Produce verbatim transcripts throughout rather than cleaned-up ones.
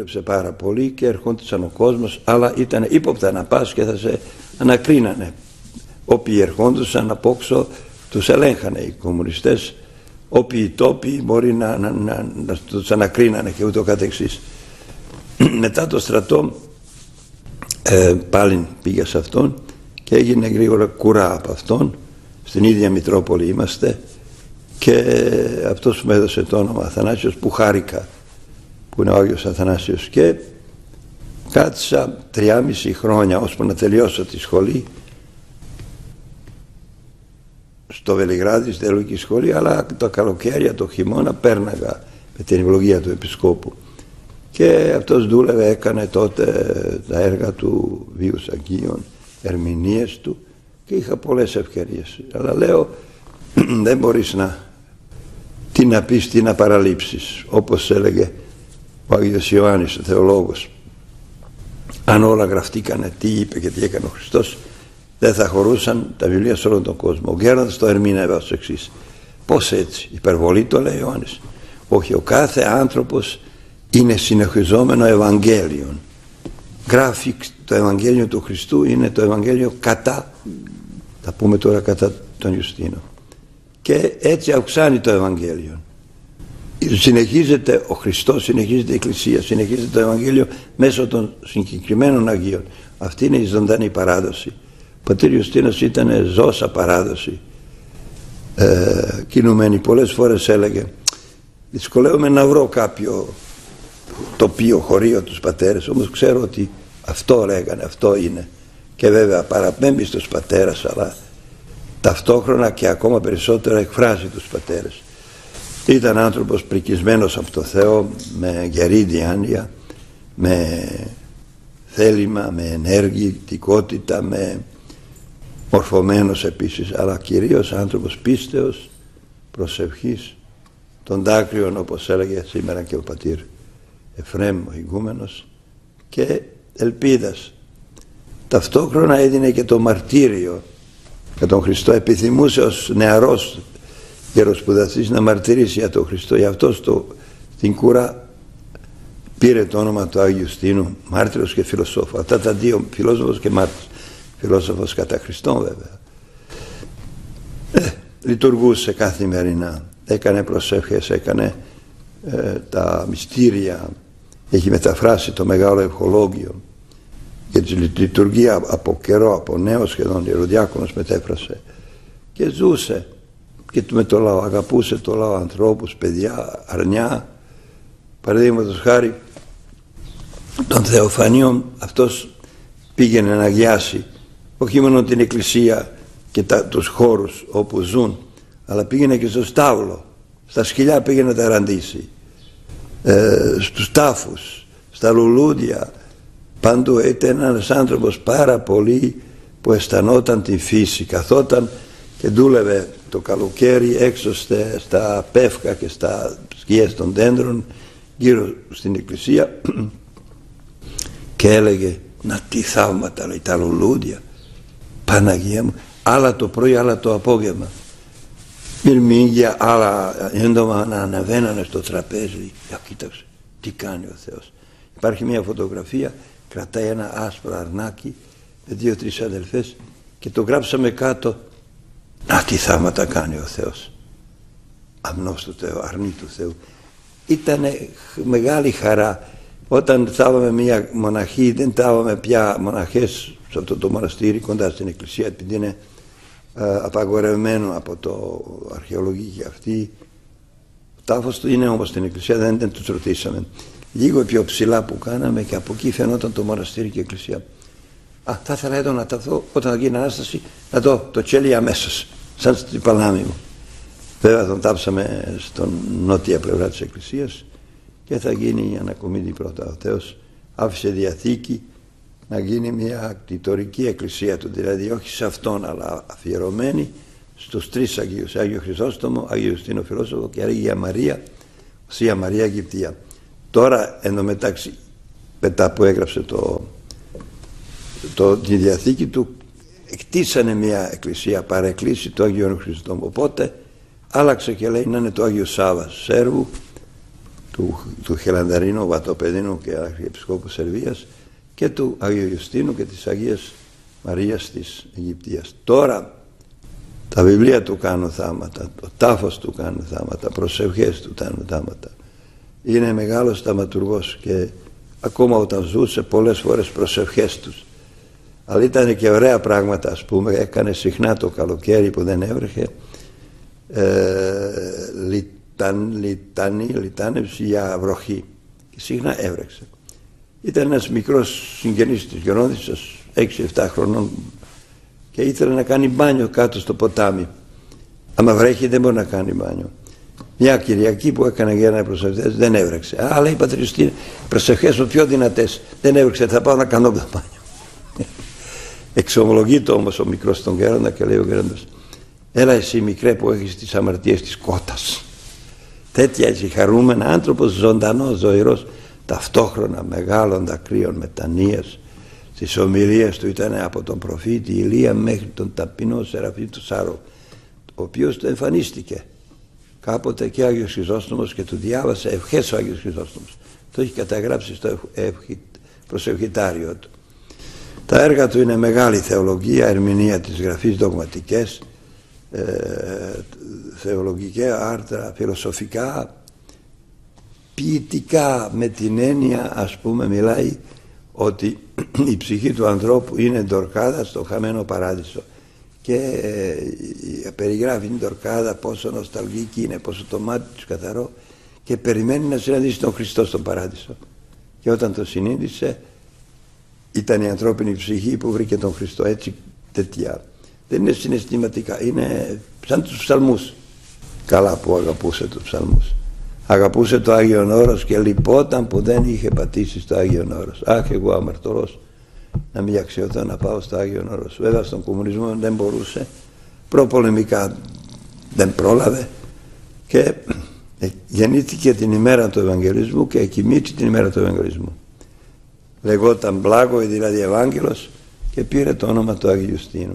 δούλεψε πάρα πολύ και ερχόντουσαν ο κόσμος, αλλά ήταν ύποπτα να πας και θα σε ανακρίνανε. Όποιοι ερχόντουσαν από όξω τους ελέγχανε οι κομμουνιστές, όποιοι τόποι μπορεί να, να, να, να τους ανακρίνανε και ούτω καθεξής. Μετά το στρατό ε, πάλι πήγα σε αυτόν και έγινε γρήγορα κουρά από αυτόν. Στην ίδια Μητρόπολη είμαστε και αυτός μου έδωσε το όνομα Αθανάσιος, που χάρηκα που είναι ο Άγιος Αθανάσιος, και κάτσα τριάμιση χρόνια ώσπου να τελειώσω τη σχολή στο Βελιγράδι, στη Θεολογική Σχολή, αλλά το καλοκαίρια, το χειμώνα πέρναγα με την ευλογία του Επισκόπου. Και αυτός δούλευε, έκανε τότε τα έργα του Βίους Αγγείων, ερμηνείες του, και είχα πολλές ευκαιρίες. Αλλά λέω, δεν μπορείς να τι να πεις, τι να παραλείψεις. Όπως έλεγε ο Άγιος Ιωάννης, ο θεολόγος, αν όλα γραφτήκανε τι είπε και τι έκανε ο Χριστός, δεν θα χωρούσαν τα βιβλία σε όλον τον κόσμο. Ο Γέροντας το ερμήνευε ως εξής. Πώς έτσι? Υπερβολή το λέει ο Ιωάννης? Όχι, ο κάθε άνθρωπος είναι συνεχιζόμενο Ευαγγέλιον. Γράφει το Ευαγγέλιο του Χριστού, είναι το Ευαγγέλιο κατά, θα πούμε τώρα κατά τον Ιουστίνο. Και έτσι αυξάνει το Ευαγγέλιο. Συνεχίζεται ο Χριστός, συνεχίζεται η Εκκλησία, συνεχίζεται το Ευαγγέλιο μέσω των συγκεκριμένων Αγίων. Αυτή είναι η ζωντανή παράδοση. Ο πατήρ Ιουστίνος ήταν ζώσα παράδοση. Ε, κινουμένη πολλές φορές έλεγε, δυσκολεύομαι να βρω κάποιο τοπίο, χωρίο τους πατέρες, όμως ξέρω ότι αυτό λέγανε, αυτό είναι. Και βέβαια παραπέμπει στους πατέρες, αλλά ταυτόχρονα και ακόμα περισσότερο εκφράζει τους πατέρες. Ήταν άνθρωπος πρικισμένος από το Θεό, με γερή διάνοια, με θέλημα, με ενεργητικότητα, με μορφωμένος επίσης, αλλά κυρίως άνθρωπος πίστεως, προσευχής, των δάκρυων, όπως έλεγε σήμερα και ο πατήρ Εφραίμ ο ηγούμενος, και ελπίδας. Ταυτόχρονα έδινε και το μαρτύριο για τον Χριστό. Επιθυμούσε ως νεαρός γεροσπουδαστής να μαρτυρήσει για τον Χριστό. Γι' αυτό στο, στην Κούρα πήρε το όνομα του Άγιου Ιουστίνου, μάρτυρος και φιλοσόφο. Αυτά τα δύο, φιλόσοφος και μάρτυρος. Φιλόσοφος κατά Χριστόν βέβαια. Ε, λειτουργούσε καθημερινά, έκανε προσεύχες, έκανε ε, τα μυστήρια, έχει μεταφράσει το μεγάλο ευχολόγιο και τη λειτουργία από καιρό, από νέο σχεδόν ιεροδιάκονος μετέφρασε και ζούσε και με το λαό, αγαπούσε το λαό, ανθρώπους, παιδιά, αρνιά. Παραδείγματος χάρη των Θεοφανίων, αυτός πήγαινε να αγιάσει όχι μόνο την εκκλησία και τα, τους χώρους όπου ζουν, αλλά πήγαινε και στο στάβλο, στα σκυλιά πήγαινε να τα ραντίσει, ε, στους τάφους, στα λουλούδια, παντού. Ήταν ένας άνθρωπος πάρα πολύ που αισθανόταν τη φύση, καθόταν και δούλευε το καλοκαίρι έξω στα, στα πεύκα και στα σκιές των δέντρων γύρω στην εκκλησία και έλεγε, να τι θαύματα, λέει, τα λουλούδια, Παναγία μου, άλλα το πρωί, άλλα το απόγευμα, μυρμήγκια, άλλα έντομα να αναβαίνανε στο τραπέζι. Για κοίταξε τι κάνει ο Θεός. Υπάρχει μια φωτογραφία, κρατάει ένα άσπρο αρνάκι με δύο-τρεις αδελφές και το γράψαμε κάτω, να τι θαύματα κάνει ο Θεός. Αμνός του Θεού, αρνή του Θεού. Ήτανε μεγάλη χαρά. Όταν θάβαμε μια μοναχή, δεν θάβαμε πια μοναχές σε αυτό το μοναστήρι κοντά στην εκκλησία, επειδή είναι ε, απαγορευμένο από το αρχαιολογική αυτή. Ο τάφος του είναι όμως στην εκκλησία, δεν, δεν τους ρωτήσαμε. Λίγο πιο ψηλά που κάναμε και από εκεί φαινόταν το μοναστήρι και η εκκλησία. Α, θα ήθελα εδώ να ταθώ όταν θα γίνει Ανάσταση, να δω το τσέλι αμέσως, σαν στην παλάμη μου. Βέβαια τον τάψαμε στον νότια πλευρά της εκκλησίας και θα γίνει η ανακομίδη πρώτα. Ο Θεός άφησε διαθήκη να γίνει μια κτητορική εκκλησία του, δηλαδή όχι σε αυτόν αλλά αφιερωμένη στους τρεις Αγίους, Άγιο Χρυσόστομο, Άγιο Ιουστίνο Φιλόσοφο και Αγία Μαρία, Οσία Μαρία Αιγυπτία. Τώρα εντωμεταξύ, μετά που έγραψε το, το, τη διαθήκη του, κτίσανε μια εκκλησία, παρεκκλήση του Αγίου Χρυσόστομου. Οπότε άλλαξε και λέει να είναι το Άγιο Σάββας Σέρβου, του, του Χελανδαρίνου Βατοπεδίνου και Αρχιεπισκόπου Σερβίας και του Αγίου Ιουστίνου και της Αγίας Μαρίας της Αιγυπτίας. Τώρα τα βιβλία του κάνουν θάματα, το τάφος του κάνουν θάματα, προσευχές του κάνουν θάματα. Είναι μεγάλος θαματουργός και ακόμα όταν ζούσε πολλές φορές προσευχές τους. Αλλά ήταν και ωραία πράγματα, ας πούμε, έκανε συχνά το καλοκαίρι που δεν έβρεχε ε, λιταν, λιτανή, λιτάνευση για βροχή και συχνά έβρεξε. Ήταν ένας μικρός συγγενής της Γερόνισσας, έξι εφτά χρονών, και ήθελε να κάνει μπάνιο κάτω στο ποτάμι. Άμα βρέχει δεν μπορεί να κάνει μπάνιο. Μια Κυριακή που έκανε για ένα προσευχές δεν έβρεξε. Α, λέει η Πατριωστή, οι προσευχές μου πιο δυνατές, δεν έβρεξε, θα πάω να κάνω το μπάνιο. Εξομολογείται όμως ο μικρός τον γέροντα και λέει ο γέροντας, έλα εσύ μικρέ που έχεις τις αμαρτίες της κότας. Τέτοια έτσι χαρούμενα άνθρωπος, ζωντανός, ζωηρός, ταυτόχρονα μεγάλων δακρύων μετανοίας. Στις ομιλίες του ήταν από τον προφήτη Ηλία μέχρι τον ταπεινό Σεραφείμ του Σάρο, ο οποίος του εμφανίστηκε κάποτε και Άγιος Χρυσόστομος και του διάβασε ευχές ο Άγιος Χρυσόστομος. Το έχει καταγράψει στο προσευχητάριο του. Τα έργα του είναι μεγάλη θεολογία, ερμηνεία της γραφής, δογματικές, ε, θεολογικά άρθρα, φιλοσοφικά, ποιητικά, με την έννοια, ας πούμε, μιλάει ότι η ψυχή του ανθρώπου είναι ντορκάδα στο χαμένο παράδεισο και ε, περιγράφει την ντορκάδα πόσο νοσταλγική είναι, πόσο το μάτι του καθαρό και περιμένει να συναντήσει τον Χριστό στον παράδεισο. Και όταν το συνείδησε, ήταν η ανθρώπινη ψυχή που βρήκε τον Χριστό. Έτσι, τέτοια. Δεν είναι συναισθηματικά, είναι σαν τους ψαλμούς. Καλά που αγαπούσε τους ψαλμούς. Αγαπούσε το Άγιον Όρος και λυπόταν που δεν είχε πατήσει στο Άγιον Όρος. Αχ, εγώ αμαρτωλός, να μην αξιόταν να πάω στο Άγιον Όρος. Βέβαια στον κομμουνισμό δεν μπορούσε, προπολεμικά δεν πρόλαβε και γεννήθηκε την ημέρα του Ευαγγελισμού και εκοιμήθη την ημέρα του Ευαγγελισμού. Λεγόταν Μπλάγοη, δηλαδή Ευάγγελος, και πήρε το όνομα του Αγίου Ιουστίνου.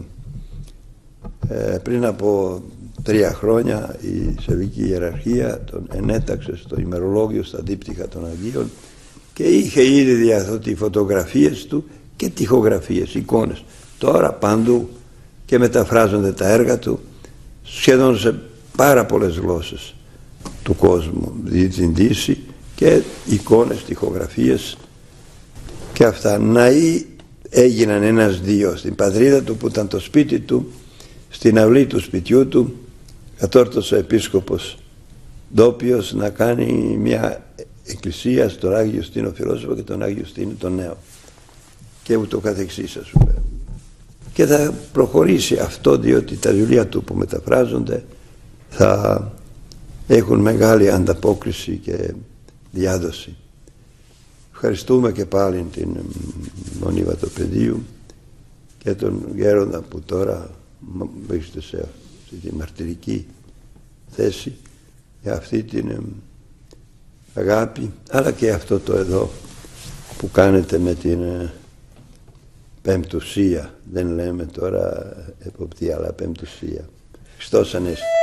Ε, πριν από τρία χρόνια η Σερβική Ιεραρχία τον ενέταξε στο ημερολόγιο στα δίπτυχα των Αγίων και είχε ήδη διαθέτει φωτογραφίες του και τοιχογραφίες, εικόνες. Τώρα παντού και μεταφράζονται τα έργα του σχεδόν σε πάρα πολλές γλώσσες του κόσμου, στην Δύση, και εικόνες, τοιχογραφίες και αυτά. Ναοί έγιναν ένας δύο στην πατρίδα του που ήταν το σπίτι του. Στην αυλή του σπιτιού του κατόρθωσε ο επίσκοπος ντόπιος να κάνει μια εκκλησία στον Άγιο Ιουστίνο Φιλόσοφο και τον Άγιο Ιουστίνο τον Νέο και ούτω καθεξής, ας πούμε. Και θα προχωρήσει αυτό, διότι τα βιβλία του που μεταφράζονται θα έχουν μεγάλη ανταπόκριση και διάδοση. Ευχαριστούμε και πάλι την Μονή Βατοπεδίου και τον γέροντα που τώρα βρίσκεται σε αυτή τη μαρτυρική θέση για αυτή την αγάπη, αλλά και αυτό το εδώ που κάνετε με την πεμπτουσία. Δεν λέμε τώρα εποπτεία, αλλά πεμπτουσία. Χριστός Ανέστη.